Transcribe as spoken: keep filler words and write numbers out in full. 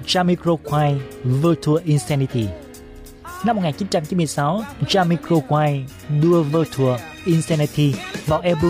Jamiroquai Virtual Insanity. Năm một nghìn chín trăm chín mươi sáu, Jamiroquai đưa Virtual Insanity vào album